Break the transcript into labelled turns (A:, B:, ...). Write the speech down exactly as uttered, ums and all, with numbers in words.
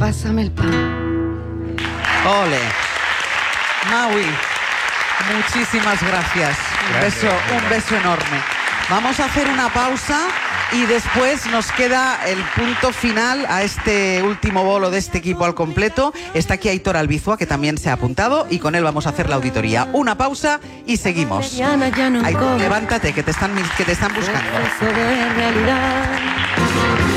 A: pásame el pan.
B: Ole. Maui, muchísimas gracias. Un
C: Gracias,
B: beso,
C: gracias.
B: un beso enorme. Vamos a hacer una pausa y después nos queda el punto final a este último bolo de este equipo al completo. Está aquí Aitor Albizua, que también se ha apuntado, y con él vamos a hacer la auditoría. Una pausa y seguimos. Aitor, levántate, que te están, que te están buscando.
A: Eso de realidad.